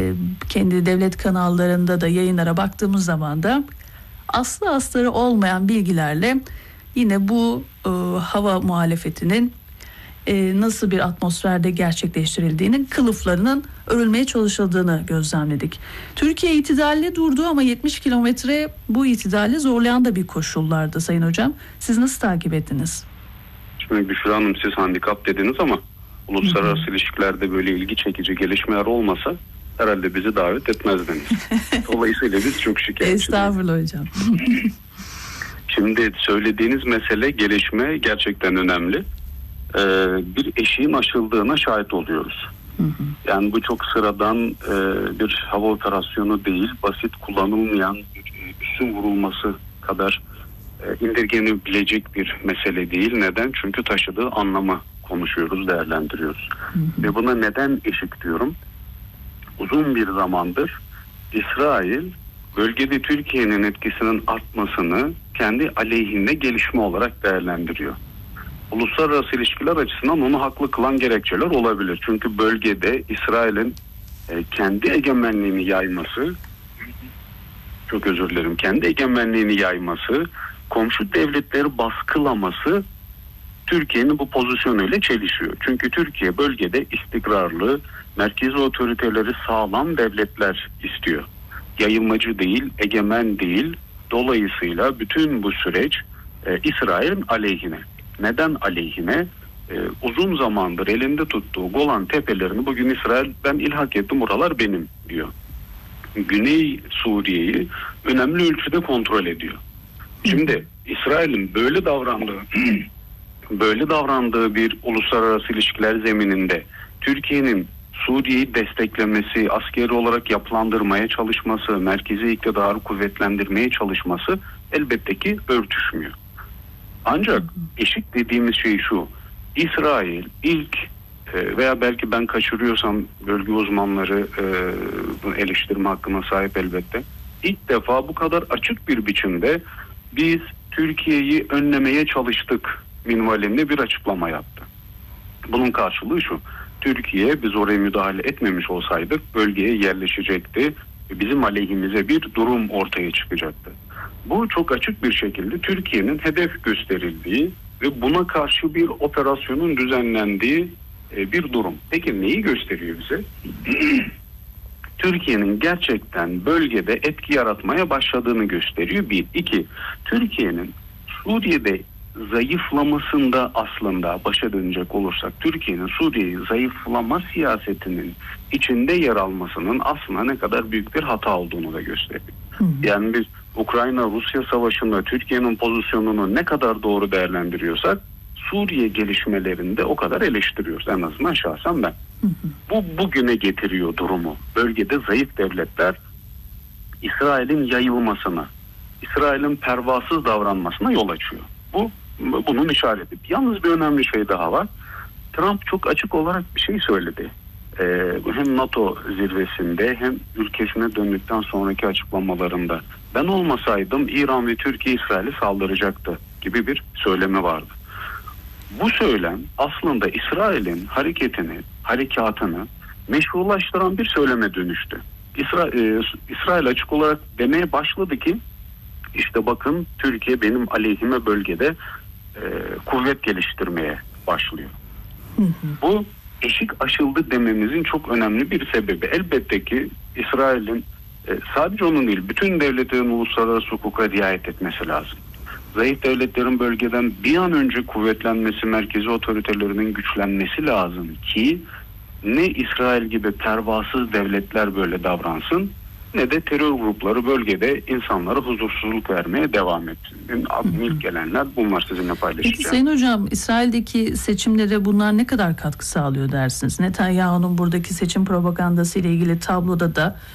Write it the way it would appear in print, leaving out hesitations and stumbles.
kendi devlet kanallarında da yayınlara baktığımız zaman da aslı astarı olmayan bilgilerle yine bu hava muhalefetinin nasıl bir atmosferde gerçekleştirildiğinin kılıflarının örülmeye çalışıldığını gözlemledik. Türkiye itidalli durdu ama 70 kilometre bu itidali zorlayan da bir koşullardı Sayın Hocam. Siz nasıl takip ettiniz? Şimdi Büşra Hanım, siz handikap dediniz ama uluslararası ilişkilerde böyle ilgi çekici gelişmeler olmasa herhalde bizi davet etmezdiniz. Dolayısıyla biz çok şikayetçiyiz. Estağfurullah hocam. Şimdi söylediğiniz mesele, gelişme gerçekten önemli. Bir eşiğin aşıldığına şahit oluyoruz. Yani bu çok sıradan bir hava operasyonu değil, basit kullanılmayan üssün vurulması kadar indirgenebilecek bir mesele değil. Neden? Çünkü taşıdığı anlamı konuşuyoruz, değerlendiriyoruz. Ve buna neden eşik diyorum? Uzun bir zamandır İsrail bölgede Türkiye'nin etkisinin artmasını kendi aleyhine gelişme olarak değerlendiriyor. Uluslararası ilişkiler açısından onu haklı kılan gerekçeler olabilir. Çünkü bölgede İsrail'in kendi egemenliğini yayması, kendi egemenliğini yayması, komşu devletleri baskılaması Türkiye'nin bu pozisyonuyla çelişiyor. Çünkü Türkiye bölgede istikrarlı, merkezi otoriteleri sağlam devletler istiyor. Yayılmacı değil, egemen değil. Dolayısıyla bütün bu süreç İsrail'in aleyhine. Neden aleyhine? Uzun zamandır elinde tuttuğu Golan tepelerini bugün İsrail, ben ilhak ettim, buralar benim diyor. Güney Suriye'yi önemli ölçüde kontrol ediyor. Şimdi İsrail'in böyle davrandığı bir uluslararası ilişkiler zemininde Türkiye'nin Suriye'yi desteklemesi, askeri olarak yapılandırmaya çalışması, merkezi iktidarı kuvvetlendirmeye çalışması elbette ki örtüşmüyor. Ancak eşik dediğimiz şey şu: İsrail ilk veya belki ben kaçırıyorsam bölge uzmanları eleştirme hakkına sahip elbette, İlk defa bu kadar açık bir biçimde biz Türkiye'yi önlemeye çalıştık minvalinde bir açıklama yaptı. Bunun karşılığı şu: Türkiye, biz oraya müdahale etmemiş olsaydık bölgeye yerleşecekti ve bizim aleyhimize bir durum ortaya çıkacaktı. Bu çok açık bir şekilde Türkiye'nin hedef gösterildiği ve buna karşı bir operasyonun düzenlendiği bir durum. Peki neyi gösteriyor bize? Türkiye'nin gerçekten bölgede etki yaratmaya başladığını gösteriyor. Bir. İki, Türkiye'nin Suriye'de zayıflamasında, aslında başa dönecek olursak, Türkiye'nin Suriye'yi zayıflama siyasetinin içinde yer almasının aslında ne kadar büyük bir hata olduğunu da gösteriyor. Yani biz Ukrayna-Rusya savaşında Türkiye'nin pozisyonunu ne kadar doğru değerlendiriyorsak, Suriye gelişmelerinde o kadar eleştiriyoruz. En azından şahsen ben. Bu bugüne getiriyor durumu. Bölgede zayıf devletler İsrail'in yayılmasına, İsrail'in pervasız davranmasına yol açıyor. Bunun işareti. Yalnız bir önemli şey daha var. Trump çok açık olarak bir şey söyledi. Hem NATO zirvesinde hem ülkesine döndükten sonraki açıklamalarında, ben olmasaydım İran ve Türkiye İsrail'e saldıracaktı gibi bir söylemi vardı. Bu söylem aslında İsrail'in harekatını meşrulaştıran bir söyleme dönüştü. İsrail açık olarak demeye başladı ki, işte bakın Türkiye benim aleyhime bölgede kuvvet geliştirmeye başlıyor. Bu eşik aşıldı dememizin çok önemli bir sebebi. Elbette ki İsrail'in sadece onun değil, bütün devletlerin uluslararası hukuka riayet etmesi lazım. Zayıf devletlerin bölgeden bir an önce kuvvetlenmesi, merkezi otoritelerinin güçlenmesi lazım ki ne İsrail gibi pervasız devletler böyle davransın, ne de terör grupları bölgede insanlara huzursuzluk vermeye devam etsin. İlk gelenler bunlar, sizinle paylaşacağım. Peki Sayın Hocam, İsrail'deki seçimlere bunlar ne kadar katkı sağlıyor dersiniz? Netanyahu'nun buradaki seçim propagandası ile ilgili tabloda da